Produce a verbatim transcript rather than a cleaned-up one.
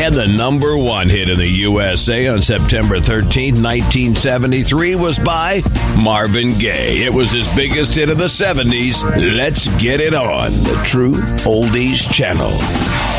And the number one hit in the U S A on September thirteenth, nineteen seventy-three was by Marvin Gaye. It was his biggest hit of the seventies. Let's get it on the True Oldies Channel.